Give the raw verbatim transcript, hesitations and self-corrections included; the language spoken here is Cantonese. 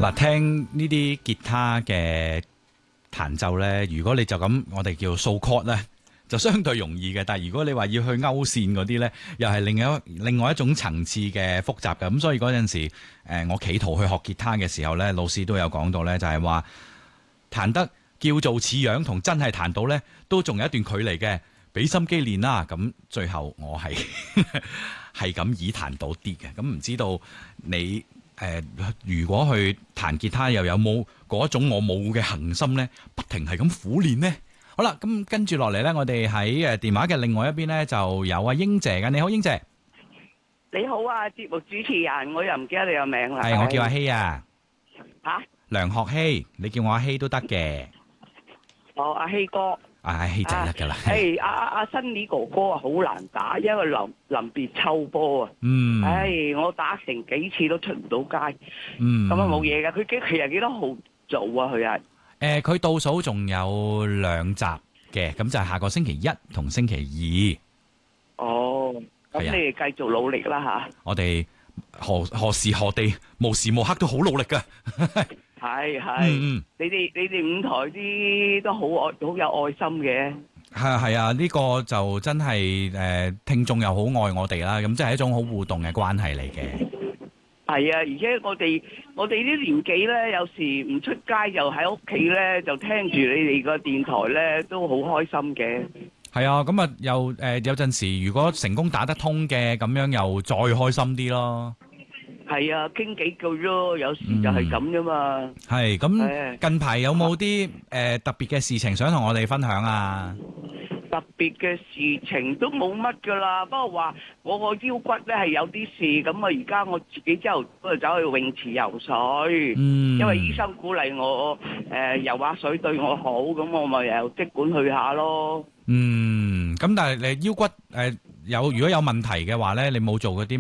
嗱，聽呢啲吉他嘅彈奏咧，如果你就咁我哋叫掃 chord 咧，就相對容易嘅。但係如果你話要去勾線嗰啲咧，又係另一另外一種層次嘅複雜嘅。咁所以嗰陣時，誒我企圖去學吉他嘅時候咧，老師都有講到咧，就係話彈得叫做似樣同真係彈到咧，都仲有一段距離嘅。俾心機練啦，咁最後我係係咁以彈到啲嘅。咁唔知道你誒、呃，如果去彈吉他又有冇嗰種我冇嘅恒心咧，不停係咁苦練呢？好啦，咁跟住落嚟咧，我哋喺誒電話嘅另外一邊咧，就有阿英姐嘅。你好，英姐。 你好啊，節目主持人，我又唔記得你個名啦。 係，我叫阿希啊。 吓、啊？ 梁學希，你叫我阿希都得嘅。 哦，阿希哥。 啊，阿希仔得噶啦。 誒，阿阿阿新李哥哥啊，好難打，因為臨臨別抽波啊。 嗯。 唉，我打成幾次都出唔到街。 嗯。 咁啊冇嘢嘅，佢幾其實幾多號做啊？佢係。誒、 呃，佢倒數仲有兩集嘅，咁就係下個星期一同星期二。哦。咁你哋繼續努力啦吓。我哋何何時何地，無時無刻都好努力噶。 係係、 嗯嗯， 你哋你哋舞台啲都好愛好有愛心嘅。 係啊係啊，呢、這個就真係誒、呃，聽眾又好愛我哋啦，咁即係一種好互動嘅關係嚟嘅。 係啊，而且我哋我哋啲年紀咧，有時唔出街又喺屋企咧，就聽住你哋個電台咧，都好開心嘅。 係啊，咁啊又誒、呃、有陣時如果成功打得通嘅，咁樣又再開心啲咯。 係啊，傾幾句咯，有時就係咁啫嘛。 係咁，近排有冇啲誒特別嘅事情想同我哋分享啊？ 特別嘅事情都冇乜噶啦，不過話我個腰骨咧係有啲事，咁啊而家我自己之後都係走去泳池游水。嗯，因為醫生鼓勵我誒游下水對我好，咁我咪又即管去下咯。 嗯，咁但係你腰骨誒有如果有問題嘅話咧，你冇做嗰啲